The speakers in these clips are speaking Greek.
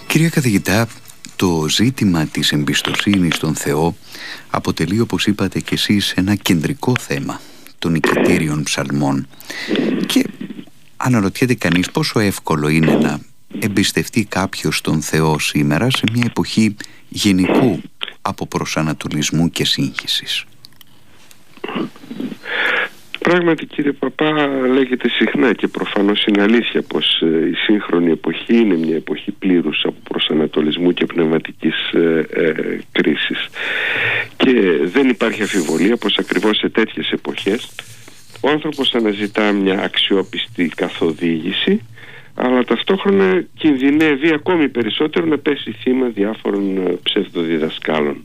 Κύριε καθηγητά, το ζήτημα της εμπιστοσύνης στον Θεό αποτελεί, όπως είπατε και εσείς, ένα κεντρικό θέμα των νικητήριων ψαλμών. Και αναρωτιέται κανείς πόσο εύκολο είναι να εμπιστευτεί κάποιος τον Θεό σήμερα σε μια εποχή γενικού αποπροσανατολισμού και σύγχυσης. Πράγματι, κύριε Παπά, λέγεται συχνά και προφανώς είναι αλήθεια πως η σύγχρονη εποχή είναι μια εποχή πλήρους αποπροσανατολισμού και πνευματικής κρίσης. Και δεν υπάρχει αμφιβολία πως ακριβώς σε τέτοιες εποχές ο άνθρωπος αναζητά μια αξιόπιστη καθοδήγηση, αλλά ταυτόχρονα κινδυνεύει ακόμη περισσότερο να πέσει θύμα διάφορων ψευδοδιδασκάλων.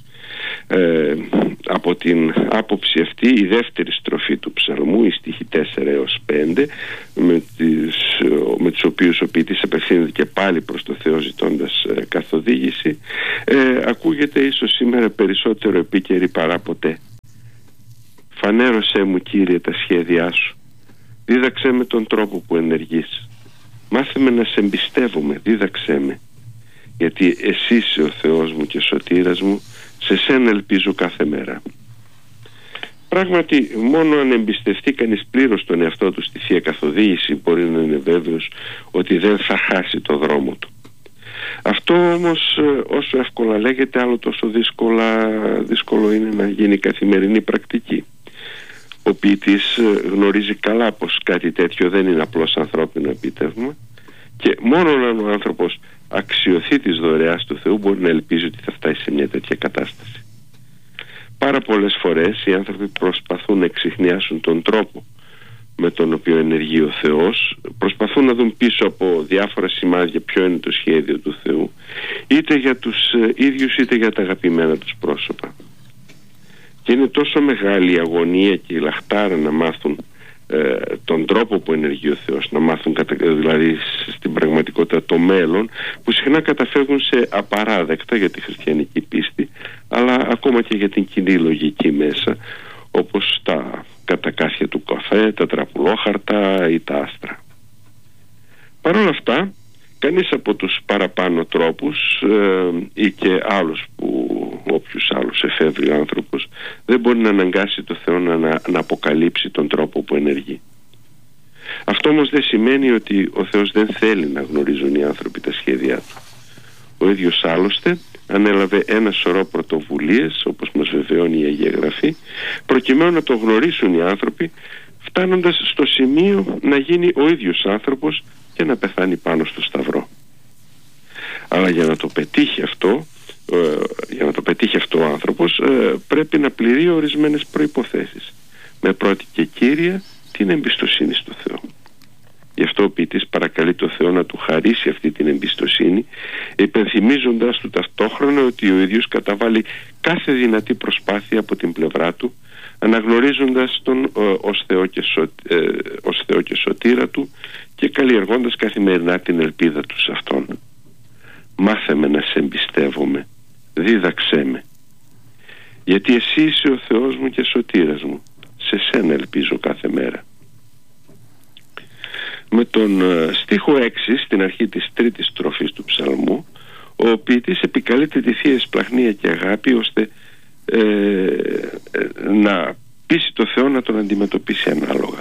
Από την άποψη αυτή, η δεύτερη στροφή του ψαλμού, οι στίχοι 4 έως 5, με τους οποίους ο ποιητής απευθύνεται και πάλι προς το Θεό ζητώντας καθοδήγηση, ακούγεται ίσως σήμερα περισσότερο επίκαιρη παρά ποτέ. Φανέρωσέ μου, Κύριε, τα σχέδιά σου, δίδαξέ με τον τρόπο που ενεργείς, μάθε με να σε εμπιστεύομαι, δίδαξέ με, γιατί εσύ είσαι ο Θεός μου και σωτήρας μου, σε σένα ελπίζω κάθε μέρα. Πράγματι, μόνο αν εμπιστευτεί κανείς πλήρως τον εαυτό του στη Θεία Καθοδήγηση μπορεί να είναι βέβαιος ότι δεν θα χάσει το δρόμο του. Αυτό όμως, όσο εύκολα λέγεται, άλλο τόσο δύσκολο είναι να γίνει καθημερινή πρακτική. Ο ποιητής γνωρίζει καλά πως κάτι τέτοιο δεν είναι απλώς ανθρώπινο επίτευγμα και μόνο αν ο άνθρωπος αξιωθεί της δωρεάς του Θεού μπορεί να ελπίζει ότι θα φτάσει σε μια τέτοια κατάσταση. Πάρα πολλές φορές οι άνθρωποι προσπαθούν να εξιχνιάσουν τον τρόπο με τον οποίο ενεργεί ο Θεός, προσπαθούν να δουν πίσω από διάφορα σημάδια ποιο είναι το σχέδιο του Θεού, είτε για τους ίδιους είτε για τα αγαπημένα τους πρόσωπα. Και είναι τόσο μεγάλη η αγωνία και η λαχτάρα να μάθουν τον τρόπο που ενεργεί ο Θεός, να μάθουν δηλαδή στην πραγματικότητα το μέλλον, που συχνά καταφεύγουν σε απαράδεκτα για τη χριστιανική πίστη, αλλά ακόμα και για την κοινή λογική μέσα, όπως τα κατακάσια του καφέ, τα τραπουλόχαρτα ή τα άστρα. Παρ' όλα αυτά, κανείς από τους παραπάνω τρόπους ή και όποιους άλλους εφεύρει ο άνθρωπος δεν μπορεί να αναγκάσει το Θεό να αποκαλύψει τον τρόπο που ενεργεί. Αυτό όμως δεν σημαίνει ότι ο Θεός δεν θέλει να γνωρίζουν οι άνθρωποι τα σχέδιά του. Ο ίδιος άλλωστε ανέλαβε ένα σωρό πρωτοβουλίες, όπως μας βεβαιώνει η Αγία Γραφή, προκειμένου να το γνωρίσουν οι άνθρωποι, φτάνοντας στο σημείο να γίνει ο ίδιος άνθρωπος και να πεθάνει πάνω στο σταυρό. Αλλά για να το πετύχει αυτό ο άνθρωπος πρέπει να πληρεί ορισμένες προϋποθέσεις, με πρώτη και κύρια την εμπιστοσύνη στο Θεό. Γι' αυτό ο ποιητής παρακαλεί το Θεό να του χαρίσει αυτή την εμπιστοσύνη, υπενθυμίζοντας του ταυτόχρονα ότι ο ίδιος καταβάλει κάθε δυνατή προσπάθεια από την πλευρά του, αναγνωρίζοντας τον ως Θεό και σωτήρα του και καλλιεργώντας καθημερινά την ελπίδα του σε Αυτόν. Μάθε με να σε εμπιστεύομαι, δίδαξέ με, γιατί εσύ είσαι ο Θεός μου και σωτήρας μου, σε σένα ελπίζω κάθε μέρα. Με τον στίχο 6 στην αρχή της τρίτης στροφής του ψαλμού, ο ποιητής επικαλείται τη Θεία Εσπλαχνία και αγάπη ώστε να πείσει το Θεό να τον αντιμετωπίσει ανάλογα.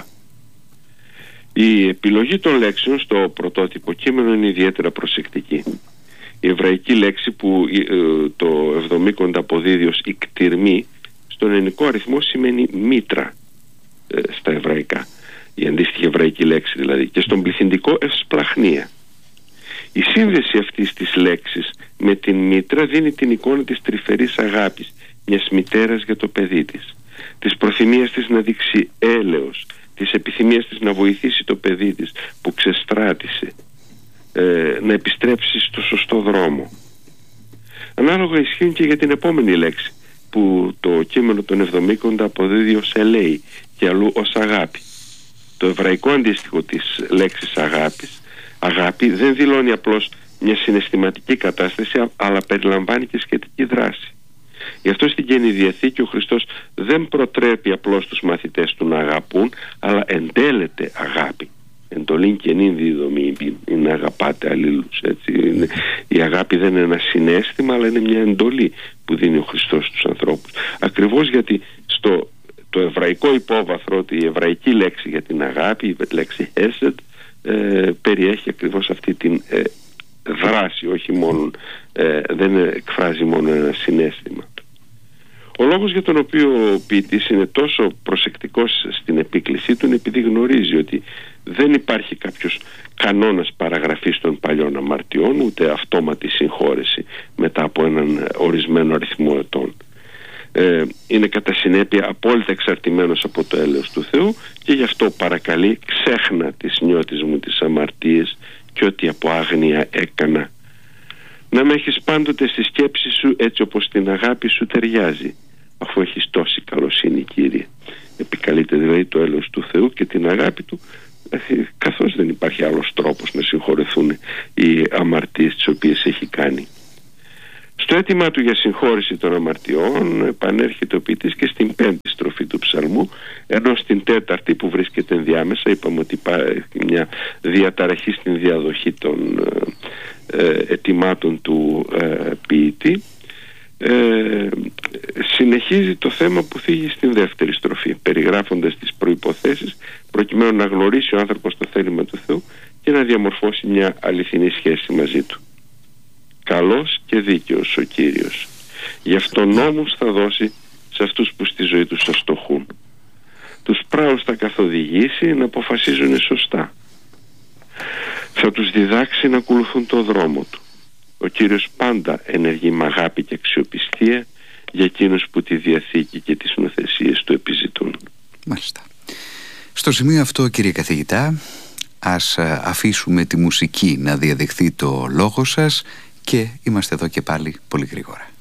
Η επιλογή των λέξεων στο πρωτότυπο κείμενο είναι ιδιαίτερα προσεκτική. Η εβραϊκή λέξη που το εβδομήκοντα αποδίδει ως ικτυρμή στον ελληνικό αριθμό σημαίνει μήτρα στα εβραϊκά, η αντίστοιχη εβραϊκή λέξη δηλαδή, και στον πληθυντικό ευσπλαχνία. Η σύνδεση αυτής της λέξης με την μήτρα δίνει την εικόνα της τρυφερής αγάπης μιας μητέρας για το παιδί της προθυμίας της να δείξει έλεος, της επιθυμίας της να βοηθήσει το παιδί της που ξεστράτησε, να επιστρέψει στο σωστό δρόμο. Ανάλογα ισχύουν και για την επόμενη λέξη που το κείμενο των εβδομήκοντα αποδίδει ως ελέη και αλλού ως αγάπη. Το εβραϊκό αντίστοιχο της λέξης αγάπη δεν δηλώνει απλώς μια συναισθηματική κατάσταση, αλλά περιλαμβάνει και σχετική δράση. Γι' αυτό στην Καινή Διαθήκη ο Χριστός δεν προτρέπει απλώς τους μαθητές του να αγαπούν, αλλά εντέλεται αγάπη. εντολήν και νυν δίδομη είναι να αγαπάτε αλλήλους, έτσι. Η αγάπη δεν είναι ένα συναίσθημα, αλλά είναι μια εντολή που δίνει ο Χριστός στους ανθρώπους. Ακριβώς γιατί το εβραϊκό υπόβαθρο, η εβραϊκή λέξη για την αγάπη, η λέξη hesed, περιέχει ακριβώς αυτή την δράση, όχι μόνο, δεν εκφράζει μόνο ένα συναίσθημα. Ο λόγος για τον οποίο ο ποιητής είναι τόσο προσεκτικός στην επίκλησή του είναι επειδή γνωρίζει ότι δεν υπάρχει κάποιος κανόνας παραγραφής των παλιών αμαρτιών, ούτε αυτόματη συγχώρεση μετά από έναν ορισμένο αριθμό ετών. Είναι κατά συνέπεια απόλυτα εξαρτημένος από το έλεος του Θεού, και γι' αυτό παρακαλεί: ξέχνα τις νιώτης μου τις αμαρτίες και ό,τι από άγνοια έκανα. Να με έχεις πάντοτε στη σκέψη σου, έτσι όπως την αγάπη σου ταιριάζει, αφού έχεις τόση καλοσύνη, Κύριε. Επικαλείται δηλαδή το έλεος του Θεού και την αγάπη του, καθώς δεν υπάρχει άλλος τρόπος να συγχωρεθούν οι αμαρτίες τις οποίες έχει κάνει. Στο αίτημά του για συγχώρεση των αμαρτιών επανέρχεται ο ποιητής και στην 5η στροφή του ψαλμού, ενώ στην 4η, που βρίσκεται ενδιάμεσα, είπαμε ότι υπάρχει μια διαταραχή στην διαδοχή των αιτημάτων του ποιητή, συνεχίζει το θέμα που θίγει στην 2η στροφή, περιγράφοντας τις προϋποθέσεις προκειμένου να γνωρίσει ο άνθρωπος το θέλημα του Θεού και να διαμορφώσει μια αληθινή σχέση μαζί του. Καλός και δίκαιος ο Κύριος, γι' αυτό νόμους θα δώσει σε αυτούς που στη ζωή τους αστοχούν. Τους πράους θα καθοδηγήσει να αποφασίζουν σωστά, θα τους διδάξει να ακολουθούν το δρόμο του. Ο Κύριος πάντα ενεργεί με αγάπη και αξιοπιστία για εκείνους που τη Διαθήκη και τις νοθεσίες του επιζητούν. Μάλιστα. Στο σημείο αυτό, κύριε καθηγητά, ας αφήσουμε τη μουσική να διαδεχθεί το λόγο σας και είμαστε εδώ και πάλι πολύ γρήγορα.